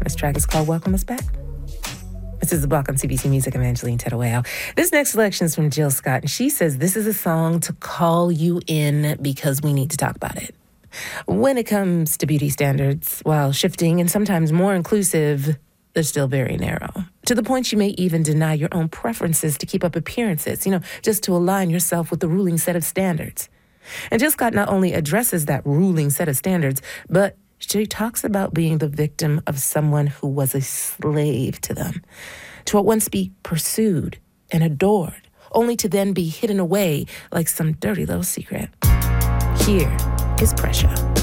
This track is called Welcome Us Back. This is The Block on CBC Music. I'm Angeline Teruel. This next selection is from Jill Scott, and she says this is a song to call you in because we need to talk about it. When it comes to beauty standards, while shifting and sometimes more inclusive, they're still very narrow. To the point you may even deny your own preferences to keep up appearances, just to align yourself with the ruling set of standards. And Jill Scott not only addresses that ruling set of standards, but she talks about being the victim of someone who was a slave to them, to at once be pursued and adored, only to then be hidden away like some dirty little secret. Here is Pressure.